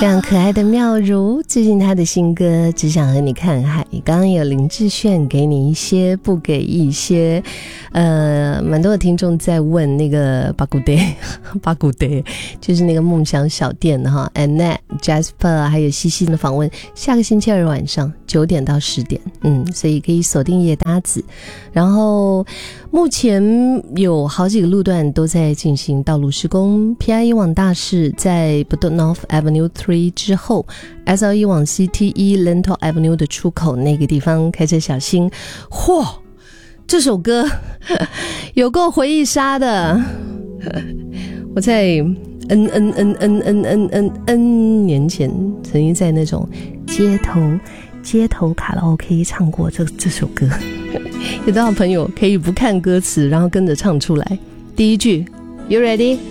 非常可爱的妙如，最近她的新歌只想和你看海，刚刚有林志炫给你一些不给一些，蛮多的听众在问那个巴古德巴古德就是那个梦想小店哈 Annette Jasper 还有西西的访问，下个星期二晚上9点到10点，所以可以锁定夜搭子。然后目前有好几个路段都在进行道路施工， PIE 往大市在 Bedok North Avenue 3之后， SLE 往 CTE Lentor Avenue 的出口那个地方开车小心。嚯，这首歌有够回忆杀的，我在年前曾经在那种街头卡拉 OK 唱过这首歌。有多少朋友可以不看歌词然后跟着唱出来？第一句 You ready?